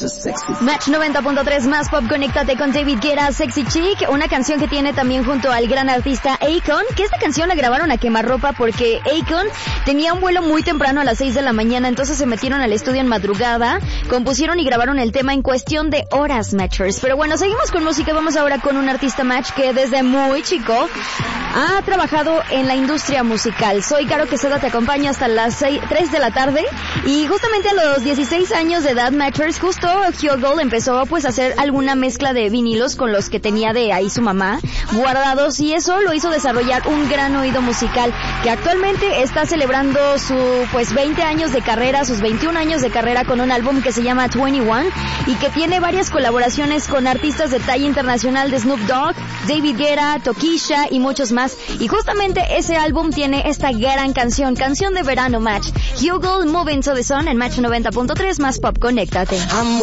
Match 90.3 más pop, conéctate con David Guetta, Sexy Chick, una canción que tiene también junto al gran artista Akon, que esta canción la grabaron a quemarropa porque Akon tenía un vuelo muy temprano a las 6 de la mañana, entonces se metieron al estudio en madrugada, compusieron y grabaron el tema en cuestión de horas, Matchers. Pero bueno, seguimos con música, vamos ahora con un artista Match que desde muy chico ha trabajado en la industria musical. Soy Caro Quesada, te acompaño hasta las 3 de la tarde y justamente a los 16 años de edad, Matchers, justo Hugo empezó pues a hacer alguna mezcla de vinilos con los que tenía de ahí su mamá guardados y eso lo hizo desarrollar un gran oído musical que actualmente está celebrando su pues 20 años de carrera, sus 21 años de carrera con un álbum que se llama 21 y que tiene varias colaboraciones con artistas de talla internacional de Snoop Dogg, David Guetta, Tokisha y muchos más. Y justamente ese álbum tiene esta gran canción de verano, Match. Hugo, Moving to the Sun en Match 90.3 más pop, conéctate.